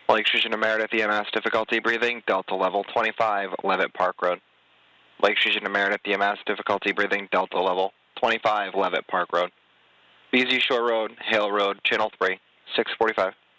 Lake Sturgeon to Meredith, EMS, difficulty breathing, Delta level 25, Levitt Park Road. Lake Sturgeon to Meredith, EMS, difficulty breathing, Delta level 25, Levitt Park Road. BZ Shore Road, Hale Road, Channel 3, 645.